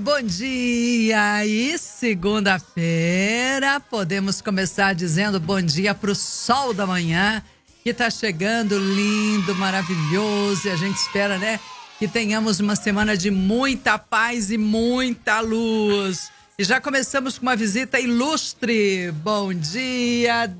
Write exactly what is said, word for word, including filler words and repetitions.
bom dia! E segunda-feira podemos começar dizendo bom dia pro sol da manhã, que tá chegando lindo, maravilhoso, e a gente espera, né, que tenhamos uma semana de muita paz e muita luz. E já começamos com uma visita ilustre. Bom dia,